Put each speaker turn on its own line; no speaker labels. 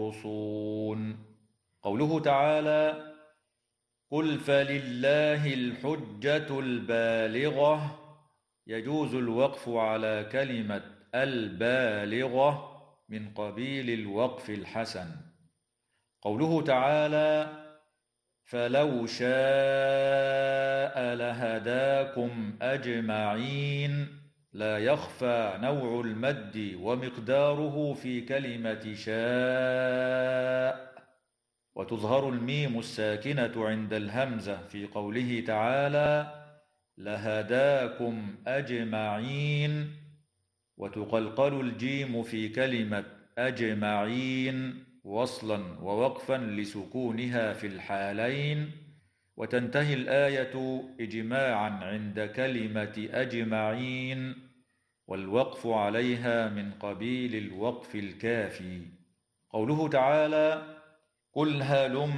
يخرصون. قوله تعالى: قل فلله الحجة البالغة، يجوز الوقف على كلمة البالغة من قبيل الوقف الحسن. قوله تعالى: فلو شاء لهداكم أجمعين، لا يخفى نوع المد ومقداره في كلمة شاء، وتظهر الميم الساكنة عند الهمزة في قوله تعالى: لهداكم أجمعين، وتقلقل الجيم في كلمة أجمعين وصلا ووقفا لسكونها في الحالين، وتنتهي الآية إجماعا عند كلمة أجمعين، والوقف عليها من قبيل الوقف الكافي. قوله تعالى: قل هلم